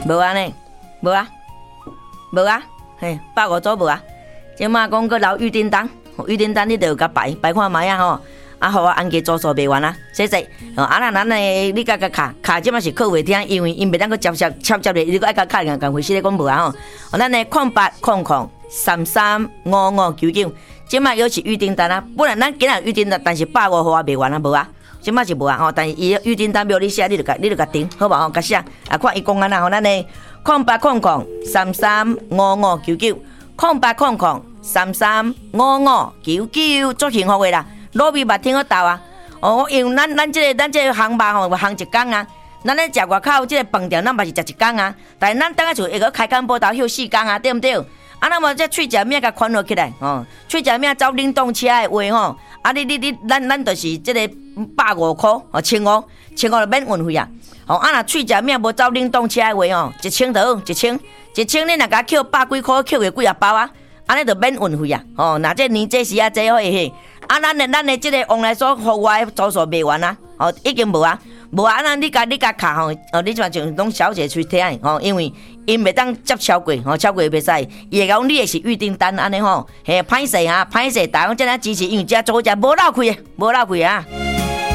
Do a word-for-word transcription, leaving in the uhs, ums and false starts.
无啊呢，无啊，无啊，嘿，百五组无啊。即马讲个留预订单，预订单你著有甲排排看卖啊吼。啊，互我按揭住宿卖完啊，谢谢。哦，啊那咱诶，你甲甲卡卡，即马是靠袂听，因为因袂当个接接接接咧，你个爱甲卡人共回事咧讲无啊吼。哦，咱诶空八空空三三五五九九，即马有是预订单啊。本来咱今日预订单，但是百五互我卖完啊，无啊。即马是无啊吼，但是伊预订单表你写，你著甲你著甲订，好无吼？甲写啊，看伊讲安那吼，咱诶空八空空三三五五九九，空八空空三三五五九九，足幸福诶啦。卤味嘛听得到啊！哦，因为咱咱这个咱这个行吧吼，行一工啊。咱咧食外口这个饭店，咱嘛是食一工啊。但是咱等下就会个开工报道休四工啊，对毋对？啊，那么这喙食面甲款落起来哦，喙食面走冷冻车的话吼，啊你你你，咱咱就是这个百五块哦，千五，千五就免运费啊。哦，啊若喙食面无走冷冻车的话哦，一千就好，一千，一千你若甲扣百几块，扣个几啊包啊，安尼就免运费啊。哦，那这年这时啊，这会嘿。啊，咱的咱的这个往来所互我的住宿卖完啊，哦，已经无啊，无啊，那你甲你甲卡吼，哦，你就像拢小姐去听吼，因为因袂当接超过，吼，超过袂使，伊会讲你的是预订单安尼吼，嘿，歹势哈，歹势，大家这样支持，因为这做这无漏开的，无漏开啊。